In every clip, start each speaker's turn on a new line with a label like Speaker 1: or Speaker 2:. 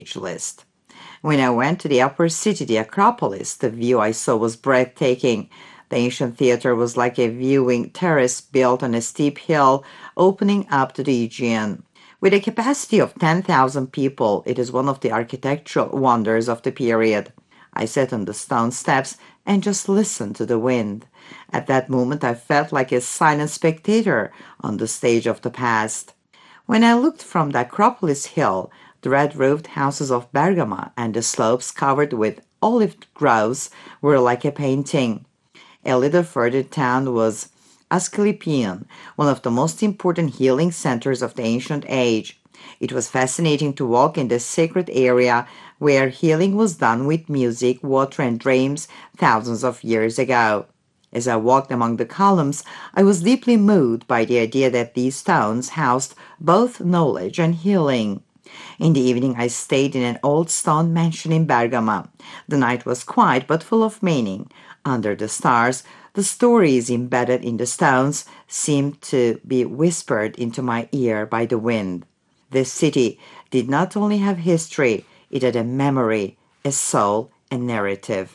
Speaker 1: list. When I went to the upper city, the Acropolis, the view I saw was breathtaking. The ancient theater was like a viewing terrace built on a steep hill opening up to the Aegean. With a capacity of 10,000 people, it is one of the architectural wonders of the period. I sat on the stone steps and just listened to the wind. At that moment, I felt like a silent spectator on the stage of the past. When I looked from the Acropolis hill, the red-roofed houses of Bergama and the slopes covered with olive groves were like a painting. A little further down was Asclepion, one of the most important healing centers of the ancient age. It was fascinating to walk in this sacred area where healing was done with music, water, and dreams thousands of years ago. As I walked among the columns, I was deeply moved by the idea that these stones housed both knowledge and healing. In the evening, I stayed in an old stone mansion in Bergamo. The night was quiet but full of meaning. Under the stars, the stories embedded in the stones seemed to be whispered into my ear by the wind. This city did not only have history, it had a memory, a soul, a narrative.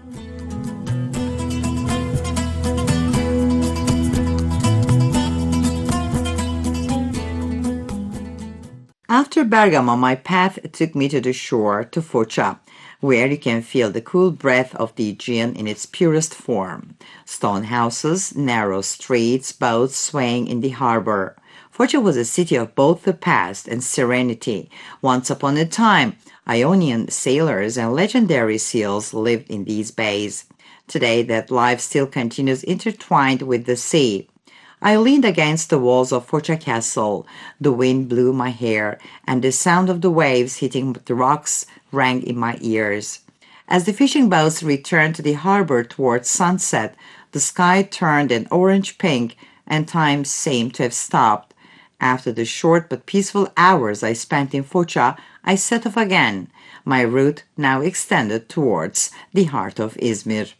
Speaker 1: After Bergamo, my path took me to the shore, to Foča, where you can feel the cool breath of the Aegean in its purest form. Stone houses, narrow streets, boats swaying in the harbor. Foča was a city of both the past and serenity. Once upon a time, Ionian sailors and legendary seals lived in these bays. Today, that life still continues intertwined with the sea. I leaned against the walls of Foča Castle. The wind blew my hair, and the sound of the waves hitting the rocks rang in my ears. As the fishing boats returned to the harbor towards sunset, the sky turned an orange-pink, and time seemed to have stopped. After the short but peaceful hours I spent in Foča, I set off again. My route now extended towards the heart of Izmir.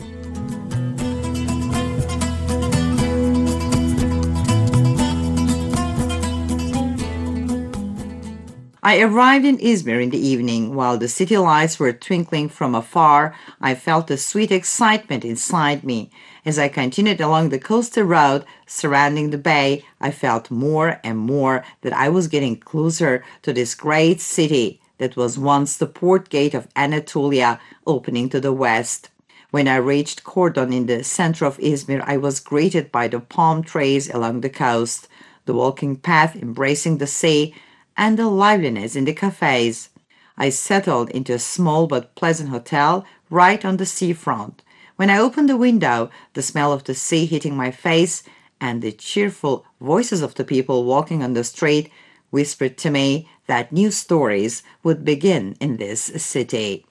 Speaker 1: I arrived in Izmir in the evening. While the city lights were twinkling from afar, I felt a sweet excitement inside me. As I continued along the coastal road surrounding the bay, I felt more and more that I was getting closer to this great city that was once the port gate of Anatolia opening to the west. When I reached Cordon in the center of Izmir, I was greeted by the palm trees along the coast, the walking path embracing the sea, and the liveliness in the cafes. I settled into a small but pleasant hotel right on the seafront. When I opened the window, the smell of the sea hitting my face and the cheerful voices of the people walking on the street whispered to me that new stories would begin in this city.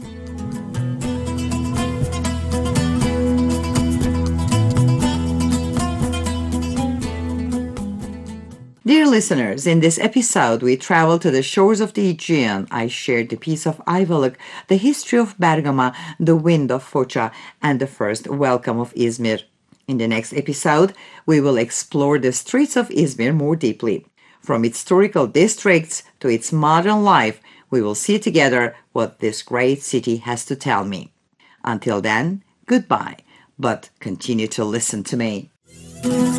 Speaker 1: Dear listeners, in this episode we travel to the shores of the Aegean. I shared the peace of Ayvalık, the history of Bergama, the wind of Foča, and the first welcome of Izmir. In the next episode, we will explore the streets of Izmir more deeply. From its historical districts to its modern life, we will see together what this great city has to tell me. Until then, goodbye, but continue to listen to me.